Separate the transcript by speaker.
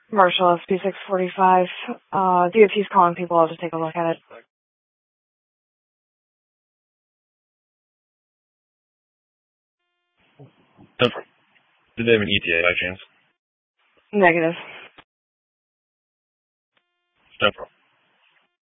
Speaker 1: Commercial SP645. DOT's calling people. I'll just take a look at it.
Speaker 2: Did they have an ETA by chance?
Speaker 1: Negative.
Speaker 2: No problem.